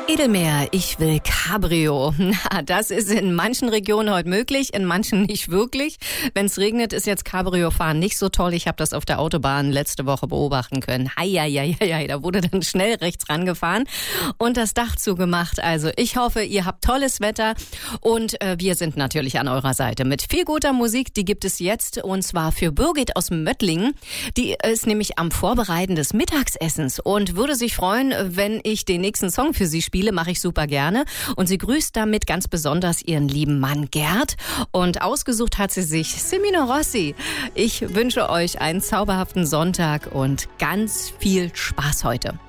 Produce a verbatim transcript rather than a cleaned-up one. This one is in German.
Edelmeer, ich will Cabrio. Na, das ist in manchen Regionen heute möglich, in manchen nicht wirklich. Wenn es regnet, ist jetzt Cabrio-Fahren nicht so toll. Ich habe das auf der Autobahn letzte Woche beobachten können. Heieieiei, da wurde dann schnell rechts rangefahren und das Dach zugemacht. Also ich hoffe, ihr habt tolles Wetter und äh, wir sind natürlich an eurer Seite mit viel guter Musik. Die gibt es jetzt und zwar für Birgit aus Möttlingen. Die ist nämlich am Vorbereiten des Mittagsessens und würde sich freuen, wenn ich den nächsten Song für sie spiele. Mache ich super gerne. Und sie grüßt damit ganz besonders ihren lieben Mann Gerd. Und ausgesucht hat sie sich Semino Rossi. Ich wünsche euch einen zauberhaften Sonntag und ganz viel Spaß heute.